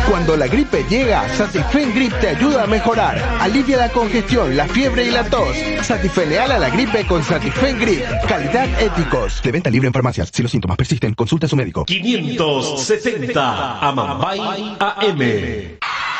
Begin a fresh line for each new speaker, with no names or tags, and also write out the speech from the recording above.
Cuando la gripe llega, Satifen Grip te ayuda a mejorar. Alivia la congestión, la fiebre y la tos. Satifen leal a la gripe con Satifen Grip. Calidad Éticos. De venta libre en farmacias. Si los síntomas persisten, consulta a su médico.
570 Amambay AM.